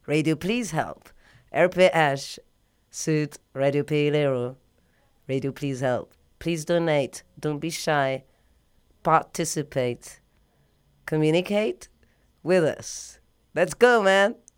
Radio Please Help. RPS Sud Radio Peleiro. Radio Please Help. Please donate. Don't be shy. Participate. Communicate with us. Let's go, man.